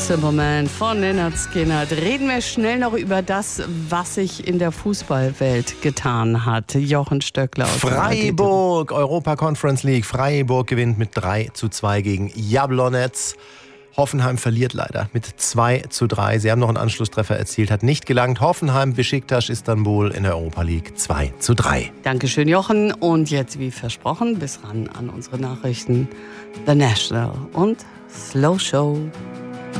Simple Man von Lynyrd Skynyrd. Reden wir schnell noch über das, was sich in der Fußballwelt getan hat. Jochen Stöckler. Freiburg, Europa Conference League. Freiburg gewinnt mit 3:2 gegen Jablonec. Hoffenheim verliert leider mit 2:3. Sie haben noch einen Anschlusstreffer erzielt, hat nicht gelangt. Hoffenheim, Beşiktaş, Istanbul in der Europa League 2:3. Dankeschön, Jochen. Und jetzt, wie versprochen, bis ran an unsere Nachrichten. The National und Slow Show.